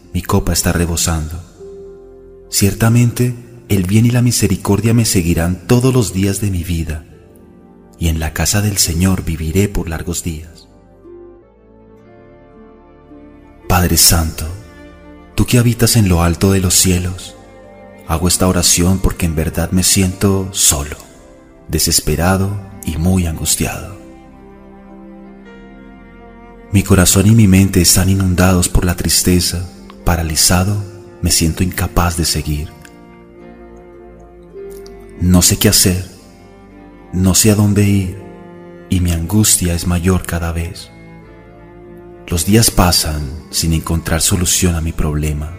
mi copa está rebosando. Ciertamente, el bien y la misericordia me seguirán todos los días de mi vida, y en la casa del Señor viviré por largos días. Padre Santo, tú que habitas en lo alto de los cielos, hago esta oración porque en verdad me siento solo, desesperado y muy angustiado. Mi corazón y mi mente están inundados por la tristeza, paralizado, me siento incapaz de seguir. No sé qué hacer, no sé a dónde ir y mi angustia es mayor cada vez. Los días pasan sin encontrar solución a mi problema.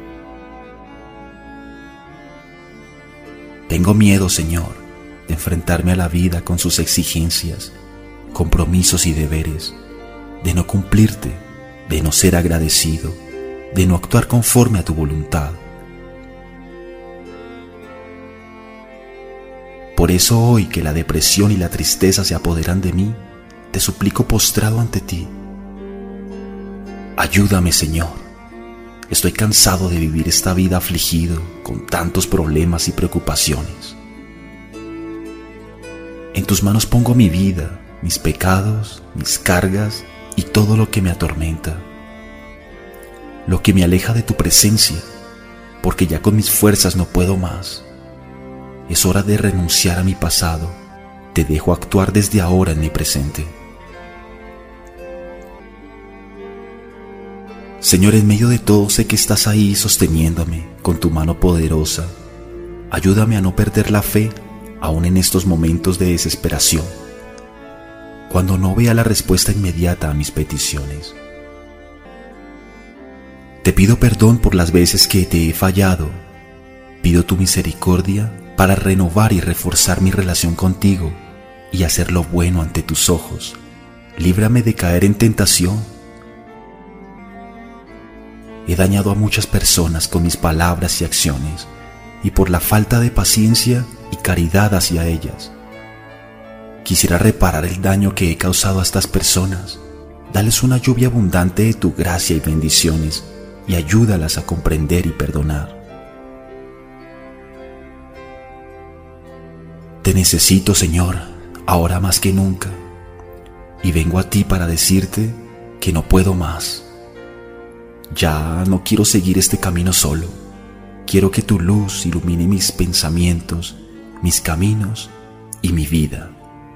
Tengo miedo, Señor, de enfrentarme a la vida con sus exigencias, compromisos y deberes, de no cumplirte, de no ser agradecido, de no actuar conforme a tu voluntad. Por eso hoy que la depresión y la tristeza se apoderan de mí, te suplico postrado ante ti. Ayúdame, Señor. Estoy cansado de vivir esta vida afligido con tantos problemas y preocupaciones. En tus manos pongo mi vida, mis pecados, mis cargas y todo lo que me atormenta, lo que me aleja de tu presencia, porque ya con mis fuerzas no puedo más. Es hora de renunciar a mi pasado. Te dejo actuar desde ahora en mi presente. Señor, en medio de todo sé que estás ahí sosteniéndome con tu mano poderosa. Ayúdame a no perder la fe, aún en estos momentos de desesperación, cuando no vea la respuesta inmediata a mis peticiones. Te pido perdón por las veces que te he fallado. Pido tu misericordia para renovar y reforzar mi relación contigo y hacer lo bueno ante tus ojos. Líbrame de caer en tentación. He dañado a muchas personas con mis palabras y acciones, y por la falta de paciencia y caridad hacia ellas. Quisiera reparar el daño que he causado a estas personas. Dales una lluvia abundante de tu gracia y bendiciones, y ayúdalas a comprender y perdonar. Te necesito, Señor, ahora más que nunca, y vengo a ti para decirte que no puedo más. Ya no quiero seguir este camino solo. Quiero que tu luz ilumine mis pensamientos, mis caminos y mi vida.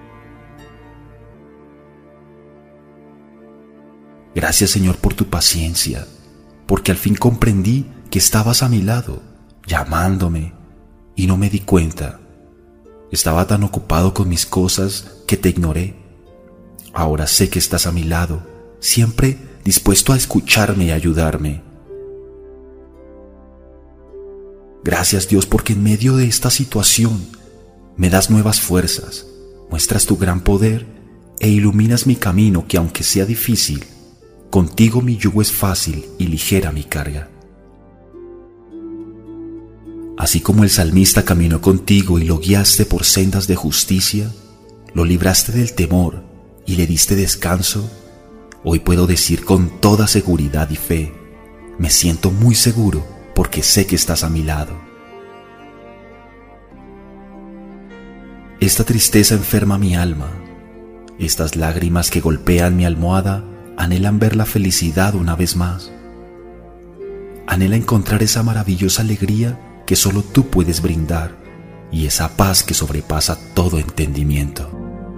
Gracias, Señor, por tu paciencia, porque al fin comprendí que estabas a mi lado, llamándome, y no me di cuenta. Estaba tan ocupado con mis cosas que te ignoré. Ahora sé que estás a mi lado, siempre dispuesto a escucharme y ayudarme. Gracias, Dios, porque en medio de esta situación me das nuevas fuerzas, muestras tu gran poder e iluminas mi camino, que aunque sea difícil, contigo mi yugo es fácil y ligera mi carga. Así como el salmista caminó contigo y lo guiaste por sendas de justicia, lo libraste del temor y le diste descanso, hoy puedo decir con toda seguridad y fe, me siento muy seguro porque sé que estás a mi lado. Esta tristeza enferma mi alma, estas lágrimas que golpean mi almohada anhelan ver la felicidad una vez más. Anhela encontrar esa maravillosa alegría que solo tú puedes brindar y esa paz que sobrepasa todo entendimiento.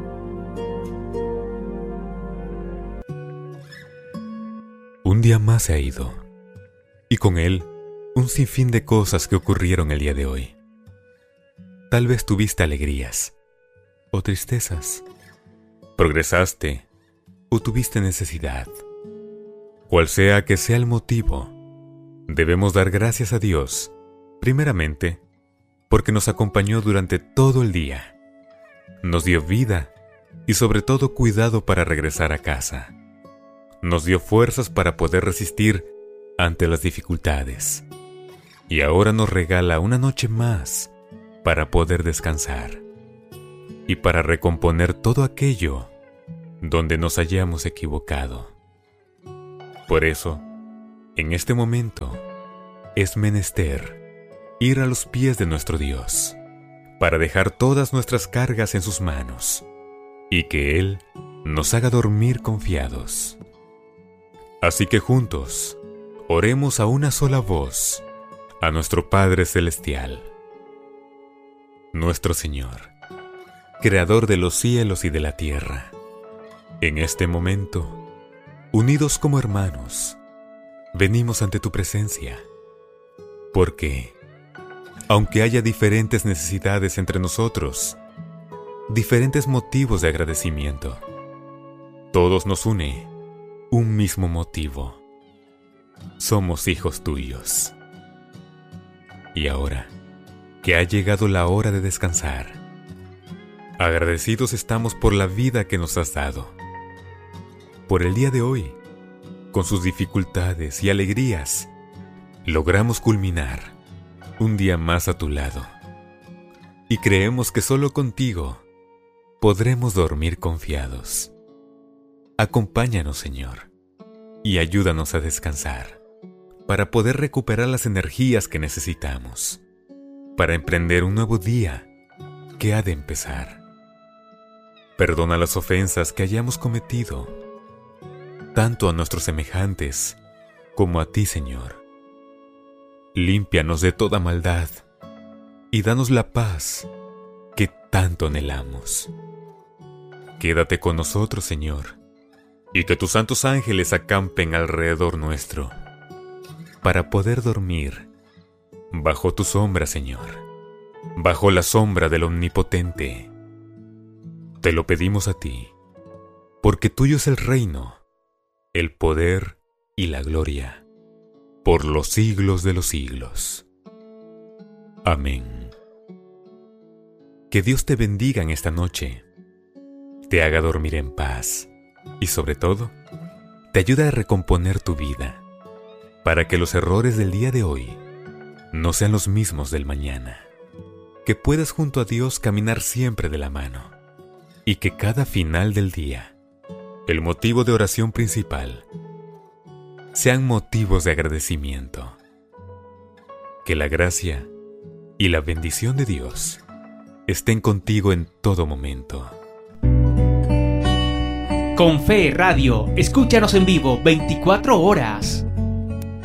Un día más se ha ido, y con él un sinfín de cosas que ocurrieron el día de hoy. Tal vez tuviste alegrías o tristezas, progresaste o tuviste necesidad. Cual sea que sea el motivo, debemos dar gracias a Dios, primeramente, porque nos acompañó durante todo el día, nos dio vida y sobre todo cuidado para regresar a casa. Nos dio fuerzas para poder resistir ante las dificultades. Y ahora nos regala una noche más para poder descansar y para recomponer todo aquello donde nos hayamos equivocado. Por eso, En este momento es menester ir a los pies de nuestro Dios para dejar todas nuestras cargas en sus manos y que Él nos haga dormir confiados. Así que juntos oremos a una sola voz a nuestro Padre Celestial. Nuestro Señor, Creador de los cielos y de la tierra, en este momento, unidos como hermanos, venimos ante tu presencia, porque, aunque haya diferentes necesidades entre nosotros, diferentes motivos de agradecimiento, todos nos une un mismo motivo: somos hijos tuyos. Y ahora que ha llegado la hora de descansar, agradecidos estamos por la vida que nos has dado, por el día de hoy. Con sus dificultades y alegrías, logramos culminar un día más a tu lado. Y creemos que solo contigo podremos dormir confiados. Acompáñanos, Señor, y ayúdanos a descansar, para poder recuperar las energías que necesitamos, para emprender un nuevo día que ha de empezar. Perdona las ofensas que hayamos cometido, tanto a nuestros semejantes como a ti, Señor. Límpianos de toda maldad y danos la paz que tanto anhelamos. Quédate con nosotros, Señor, y que tus santos ángeles acampen alrededor nuestro, para poder dormir bajo tu sombra, Señor, bajo la sombra del Omnipotente. Te lo pedimos a ti, porque tuyo es el reino, el poder y la gloria, por los siglos de los siglos. Amén. Que Dios te bendiga en esta noche, te haga dormir en paz y, sobre todo, te ayude a recomponer tu vida, para que los errores del día de hoy no sean los mismos del mañana. Que puedas junto a Dios caminar siempre de la mano, y que cada final del día, el motivo de oración principal, sean motivos de agradecimiento. Que la gracia y la bendición de Dios estén contigo en todo momento. Con Fe Radio, escúchanos en vivo 24 horas.